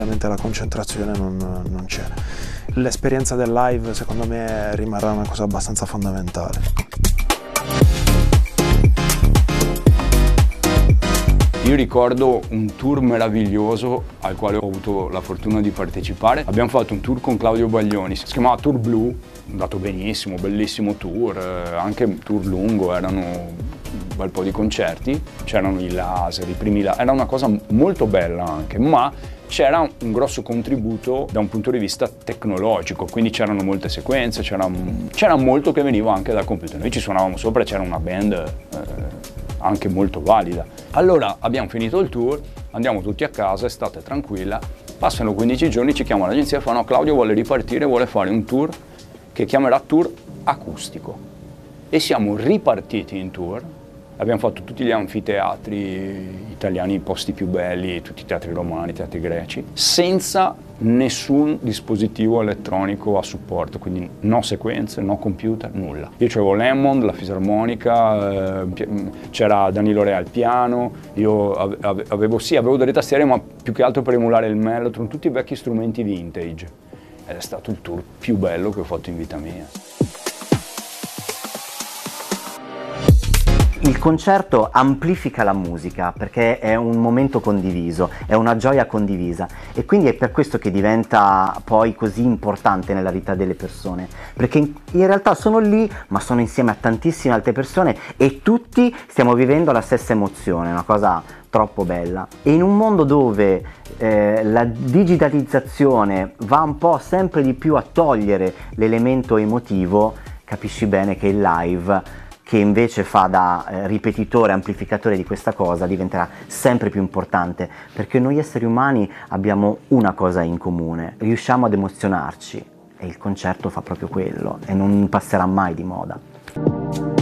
Ovviamente la concentrazione non c'è. L'esperienza del live secondo me rimarrà una cosa abbastanza fondamentale. Io ricordo un tour meraviglioso al quale ho avuto la fortuna di partecipare. Abbiamo fatto un tour con Claudio Baglioni, si chiamava Tour Blu, andato benissimo, bellissimo tour, anche un tour lungo, erano un bel po' di concerti, c'erano i laser, i primi laser, era una cosa molto bella anche, ma c'era un grosso contributo da un punto di vista tecnologico, quindi c'erano molte sequenze, c'era molto che veniva anche dal computer. Noi ci suonavamo sopra e c'era una band anche molto valida. Allora abbiamo finito il tour, andiamo tutti a casa, estate tranquilla, passano 15 giorni, ci chiama l'agenzia e fa no, Claudio vuole ripartire, vuole fare un tour che chiamerà tour acustico. E siamo ripartiti in tour, abbiamo fatto tutti gli anfiteatri italiani, i posti più belli, tutti i teatri romani, i teatri greci, senza nessun dispositivo elettronico a supporto, quindi no sequenze, no computer, nulla. Io c'avevo l'Hammond, la fisarmonica, c'era Danilo Re al piano, io avevo delle tastiere, ma più che altro per emulare il Mellotron, tutti i vecchi strumenti vintage. Ed è stato il tour più bello che ho fatto in vita mia. Il concerto amplifica la musica perché è un momento condiviso, è una gioia condivisa e quindi è per questo che diventa poi così importante nella vita delle persone, perché in realtà sono lì ma sono insieme a tantissime altre persone e tutti stiamo vivendo la stessa emozione, una cosa troppo bella. E in un mondo dove la digitalizzazione va un po' sempre di più a togliere l'elemento emotivo, capisci bene che il live, che invece fa da ripetitore, amplificatore di questa cosa, diventerà sempre più importante, perché noi esseri umani abbiamo una cosa in comune, riusciamo ad emozionarci e il concerto fa proprio quello e non passerà mai di moda.